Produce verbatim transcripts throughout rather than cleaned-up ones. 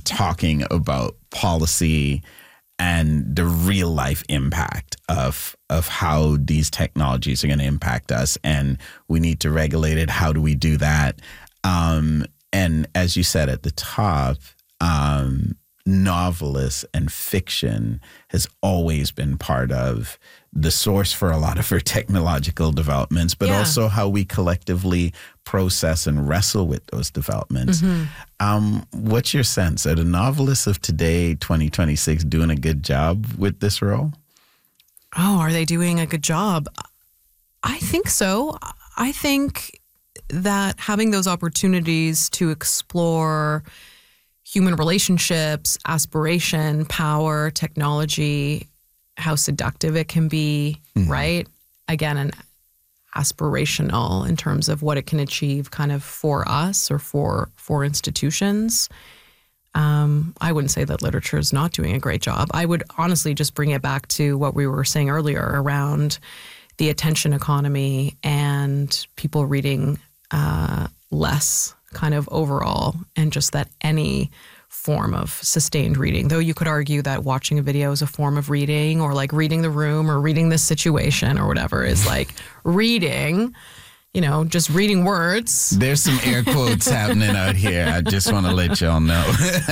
talking about policy and the real life impact of of how these technologies are going to impact us, and we need to regulate it. How do we do that? Um, and as you said at the top, um, novelists and fiction has always been part of the source for a lot of our technological developments, but yeah. also how we collectively process and wrestle with those developments. Mm-hmm. Um, what's your sense? Are the novelists of today, twenty twenty-six, doing a good job with this role? Oh, are they doing a good job? I think so. I think that having those opportunities to explore human relationships, aspiration, power, technology, how seductive it can be, mm-hmm. right? Again, an aspirational in terms of what it can achieve kind of for us or for for institutions. Um, I wouldn't say that literature is not doing a great job. I would honestly just bring it back to what we were saying earlier around the attention economy and people reading uh, less kind of overall, and just that any form of sustained reading, though you could argue that watching a video is a form of reading, or like reading the room or reading this situation or whatever is like reading, you know, just reading words. There's some air quotes happening out here. I just want to let y'all know.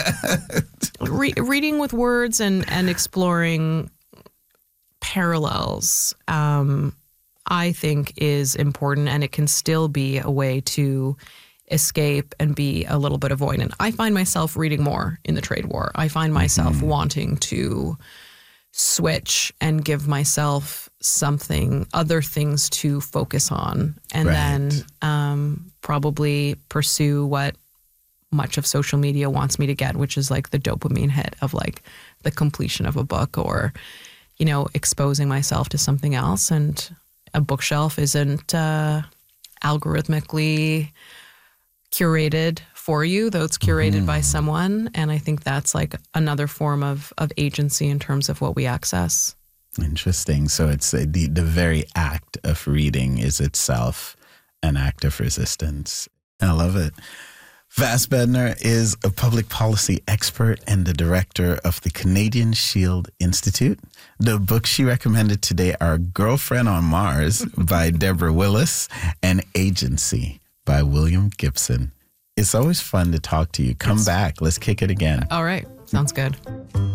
Re- reading with words and, and exploring parallels, um, I think is important, and it can still be a way to escape and be a little bit avoidant. I find myself reading more in the trade war. I find myself mm-hmm. wanting to switch and give myself something, other things to focus on, and right. then um, probably pursue what much of social media wants me to get, which is like the dopamine hit of like the completion of a book, or, you know, exposing myself to something else. And a bookshelf isn't uh, algorithmically curated for you, though it's curated mm-hmm. by someone. And I think that's like another form of, of agency in terms of what we access. Interesting. So it's uh, the, the very act of reading is itself an act of resistance. I love it. Vas Bednar is a public policy expert and the director of the Canadian Shield Institute. The books she recommended today are Girlfriend on Mars by Deborah Willis and Agency by William Gibson. It's always fun to talk to you. Come back. Let's kick it again. All right. Sounds good.